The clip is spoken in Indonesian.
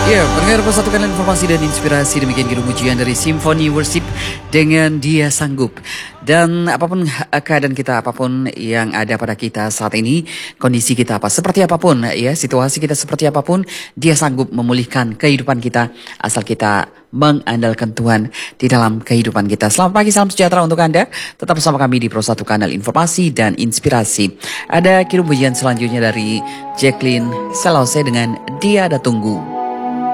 Ya, pendengar persatukan informasi dan inspirasi demikian kirim ujian dari Symphony Worship dengan Dia Sanggup. Dan apapun keadaan kita, apapun yang ada pada kita saat ini, kondisi kita apa, seperti apapun ya, situasi kita seperti apapun, Dia sanggup memulihkan kehidupan kita asal kita mengandalkan Tuhan di dalam kehidupan kita. Selamat pagi, salam sejahtera untuk Anda. Tetap bersama kami di Pro 1 Kanal Informasi dan Inspirasi. Ada kirim ujian selanjutnya dari Jacqueline Selause dengan Dia Ada Tunggu.